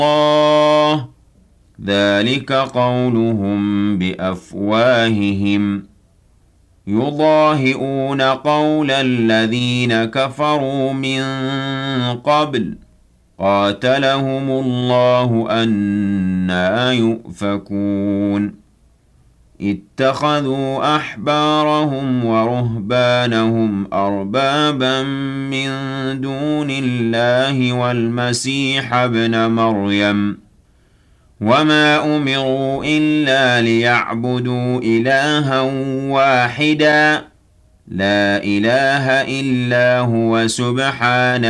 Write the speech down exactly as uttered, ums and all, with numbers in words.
الله ذلك قولهم بأفواههم يضاهئون قول الذين كفروا من قبل قاتلهم الله أنى يؤفكون اتخذوا أحبارهم ورهبانهم أربابا من دون الله والمسيح ابن مريم وما أمروا إلا ليعبدوا إلها واحدا لا إله إلا هو سبحانه